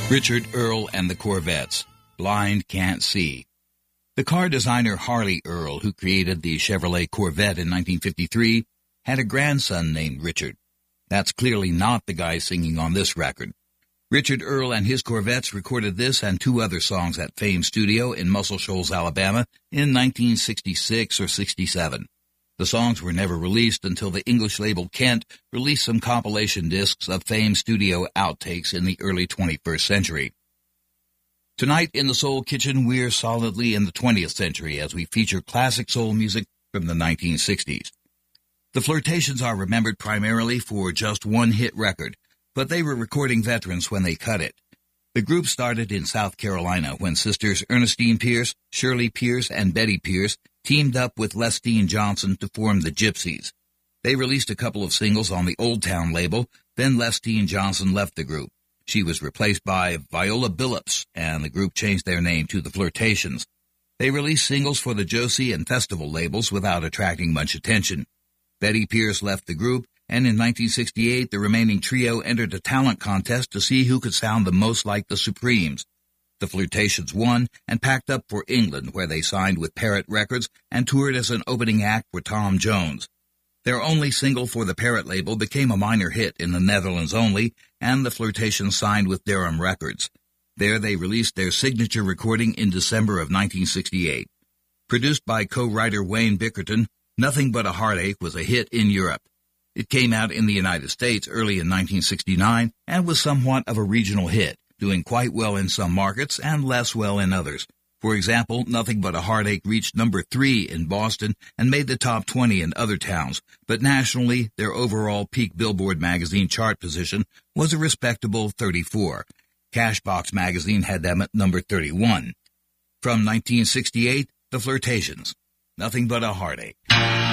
Richard Earl and the Corvettes, Blind Can't See. The car designer Harley Earl, who created the Chevrolet Corvette in 1953, had a grandson named Richard. That's clearly not the guy singing on this record. Richard Earl and his Corvettes recorded this and two other songs at Fame Studio in Muscle Shoals, Alabama in 1966 or 67. The songs were never released until the English label Kent released some compilation discs of Fame Studio outtakes in the early 21st century. Tonight in the Soul Kitchen, we're solidly in the 20th century as we feature classic soul music from the 1960s. The Flirtations are remembered primarily for just one hit record, but they were recording veterans when they cut it. The group started in South Carolina when sisters Ernestine Pierce, Shirley Pierce, and Betty Pierce teamed up with Lestine Johnson to form the Gypsies. They released a couple of singles on the Old Town label, then Lestine Johnson left the group. She was replaced by Viola Billups, and the group changed their name to the Flirtations. They released singles for the Josie and Festival labels without attracting much attention. Betty Pierce left the group, and in 1968 the remaining trio entered a talent contest to see who could sound the most like the Supremes. The Flirtations won and packed up for England, where they signed with Parrot Records and toured as an opening act for Tom Jones. Their only single for the Parrot label became a minor hit in the Netherlands only, and the Flirtations signed with Durham Records. There they released their signature recording in December of 1968. Produced by co-writer Wayne Bickerton, Nothing But a Heartache was a hit in Europe. It came out in the United States early in 1969 and was somewhat of a regional hit, doing quite well in some markets and less well in others. For example, Nothing But a Heartache reached number 3 in Boston and made the top 20 in other towns, but nationally, their overall peak Billboard magazine chart position was a respectable 34. Cashbox magazine had them at number 31. From 1968, The Flirtations, Nothing But a Heartache.